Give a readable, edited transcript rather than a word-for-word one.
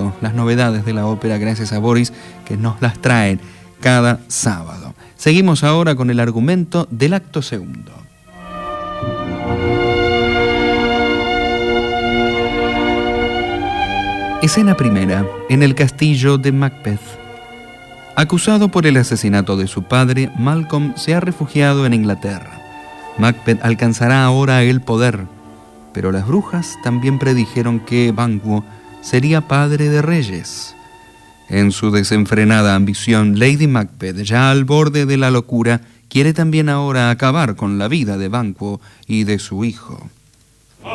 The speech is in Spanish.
escuchando las novedades de la ópera gracias a Boris, que nos las traen cada sábado. Seguimos ahora con el argumento del acto segundo. Escena primera, en el castillo de Macbeth. Acusado por el asesinato de su padre, Malcolm se ha refugiado en Inglaterra. Macbeth alcanzará ahora el poder, pero las brujas también predijeron que Banquo sería padre de reyes. En su desenfrenada ambición, Lady Macbeth, ya al borde de la locura, quiere también ahora acabar con la vida de Banquo y de su hijo.